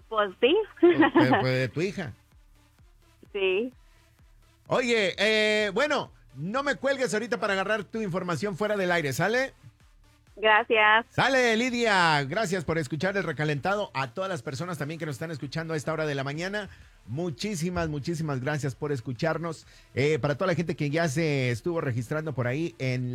Pues sí. Pero fue de tu hija. Sí. Oye, bueno, no me cuelgues ahorita para agarrar tu información fuera del aire, ¿sale? Gracias. Sale, Lidia. Gracias por escuchar el recalentado. A todas las personas también que nos están escuchando a esta hora de la mañana. Muchísimas gracias por escucharnos. Para toda la gente que ya se estuvo registrando por ahí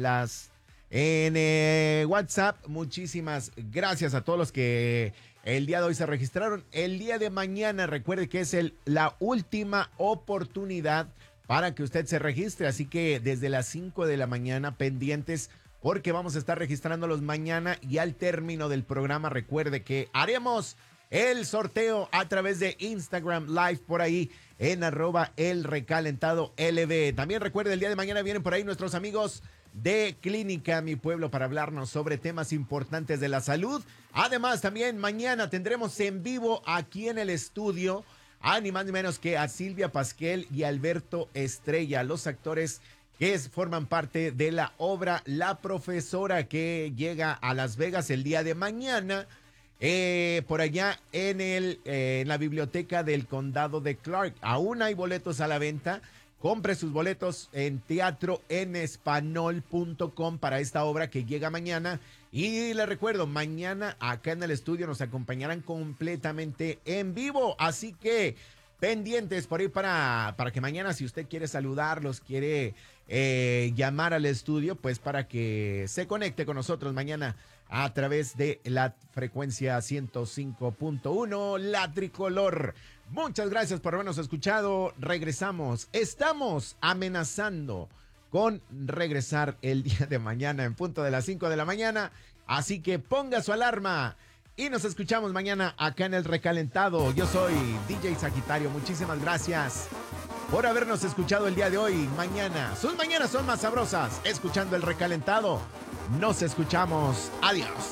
en WhatsApp, muchísimas gracias a todos los que el día de hoy se registraron. El día de mañana, recuerde que es la última oportunidad para que usted se registre. Así que desde las 5 de la mañana, pendientes, porque vamos a estar registrándolos mañana y al término del programa, recuerde que haremos el sorteo a través de Instagram Live por ahí en @elrecalentadolb. También recuerde, el día de mañana vienen por ahí nuestros amigos de Clínica Mi Pueblo para hablarnos sobre temas importantes de la salud. Además, también mañana tendremos en vivo aquí en el estudio a ni más ni menos que a Silvia Pasquel y Alberto Estrella, los actores que forman parte de la obra La Profesora, que llega a Las Vegas el día de mañana, por allá en la biblioteca del condado de Clark. Aún hay boletos a la venta. Compre sus boletos en teatroenespanol.com para esta obra que llega mañana. Y les recuerdo, mañana acá en el estudio nos acompañarán completamente en vivo. Así que pendientes por ahí para que mañana, si usted quiere saludarlos, quiere llamar al estudio, pues para que se conecte con nosotros mañana a través de la frecuencia 105.1, La Tricolor. Muchas gracias por habernos escuchado. Regresamos. Estamos amenazando con regresar el día de mañana en punto de las 5 de la mañana. Así que ponga su alarma y nos escuchamos mañana acá en El Recalentado. Yo soy DJ Sagitario. Muchísimas gracias por habernos escuchado el día de hoy. Mañana, sus mañanas son más sabrosas escuchando El Recalentado. Nos escuchamos. Adiós.